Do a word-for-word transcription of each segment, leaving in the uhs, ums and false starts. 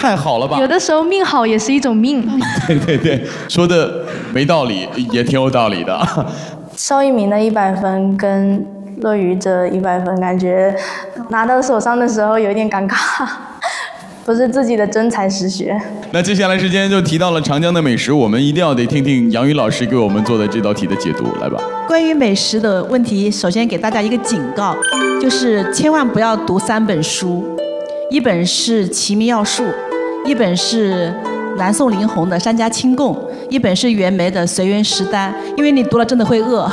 太好了吧？ 有的时候命好也是一种命。 对对对，说的没道理，也挺有道理的。 邵一鸣的一百分跟乐瑜这一百分，感觉拿到手上的时候有一点尴尬，不是自己的真才实学。 那接下来时间就提到了长江的美食，我们一定要得听听杨宇老师给我们做的这道题的解读，来吧。 关于美食的问题，首先给大家一个警告，就是千万不要读三本书，一本是《齐民要术》，一本是南宋林洪的《三家清供》，一本是袁枚的《随园食单》，因为你读了真的会饿。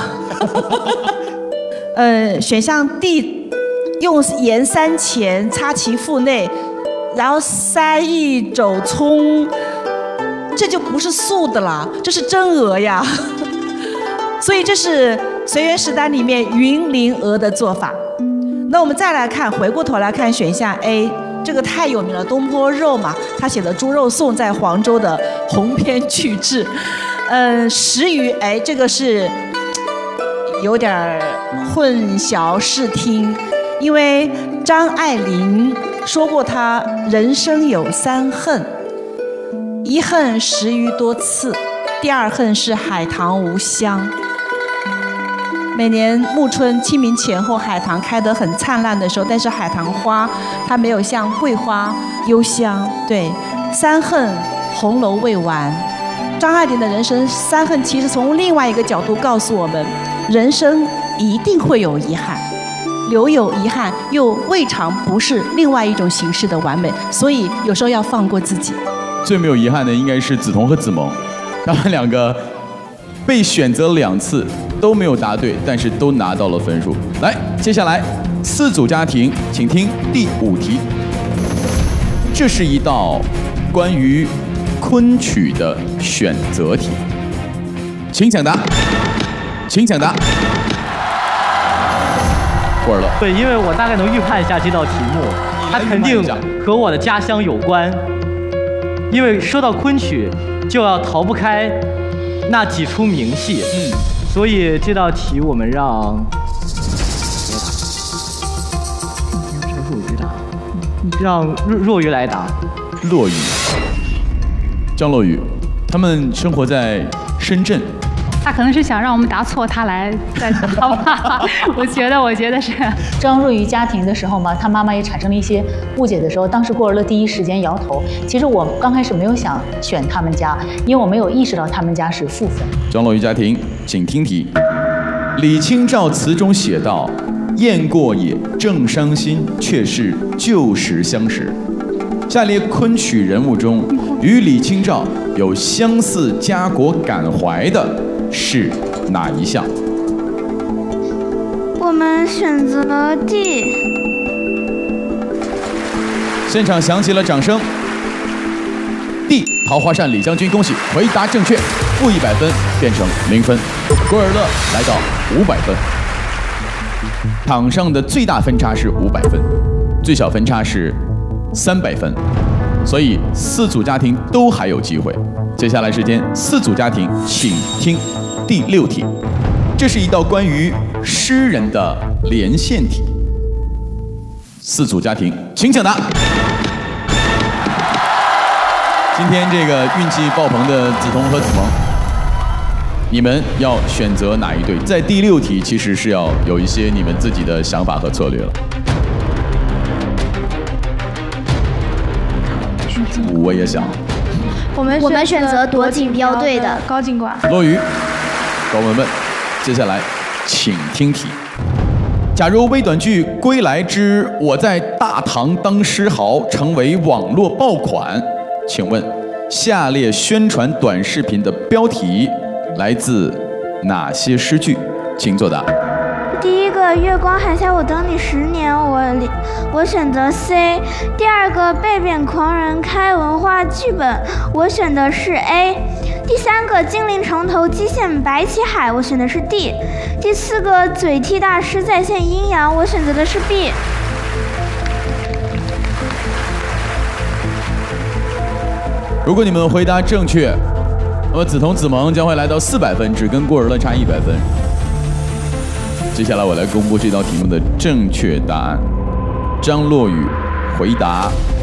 呃，选项 D， 用盐三钱插其腹内，然后塞一肘葱，这就不是素的了，这是真鹅呀。所以这是《随园食单》里面云林鹅的做法。那我们再来看，回过头来看选项 A， 这个太有名了，东坡肉嘛，他写的《猪肉颂》在黄州的鸿篇巨制。嗯，食鱼，哎，这个是有点混淆视听，因为张爱玲说过她人生有三恨，一恨食鱼多刺，第二恨是海棠无香。每年暮春清明前后，海棠开得很灿烂的时候，但是海棠花它没有像桂花幽香。对，三恨红楼未完。张爱玲的人生三恨，其实从另外一个角度告诉我们，人生一定会有遗憾，留有遗憾又未尝不是另外一种形式的完美，所以有时候要放过自己。 最没有遗憾的应该是梓潼和子萌，他们两个被选择两次都没有答对，但是都拿到了分数。来，接下来四组家庭，请听第五题。这是一道关于昆曲的选择题，请抢答，请抢答。过儿了。 对，因为我大概能预判一下这道题目，它肯定和我的家乡有关。因为说到昆曲，就要逃不开那几出名戏。嗯，所以这道题我们让若愚答，让若若愚来答。 若愚，张若愚，他们生活在深圳。 他可能是想让我们答错，他来再答吧。我觉得，我觉得是张若愚家庭的时候嘛，他妈妈也产生了一些误解的时候，当时过儿乐第一时间摇头。其实我刚开始没有想选他们家，因为我没有意识到他们家是父分。 张若愚家庭，请听题。李清照词中写道：“雁过也，正伤心，却是旧时相识。”下列昆曲人物中，与李清照有相似家国感怀的是哪一项？ 我们选择 D。 现场响起了掌声。D， 桃花扇李将军，恭喜回答正确，负一百分变成零分。郭尔乐来到五百分，场上的最大分差是五百分，最小分差是三百分，所以四组家庭都还有机会。接下来时间，四组家庭请听第六题，这是一道关于诗人的连线题。四组家庭，请抢答。今天这个运气爆棚的梓潼和子萌，你们要选择哪一对？在第六题其实是要有一些你们自己的想法和策略了。我也想。 我们我们选择夺锦标队的高进馆。 落雨，高文文，接下来请听题。假如微短剧《归来之我在大唐当诗豪》成为网络爆款，请问下列宣传短视频的标题来自哪些诗句？请作答。 第一个月光海下我等你十年，我我选择 C。第二个被贬狂人开文化剧本，我选的是 A。第三个金陵城头基线白起海，我选的是 D。第四个嘴替大师再现阴阳，我选择的是 B。 如果你们回答正确，那么梓潼、子萌将会来到四百分，只跟郭儿乐差一百分。接下来我来公布这道题目的正确答案。张若愚回答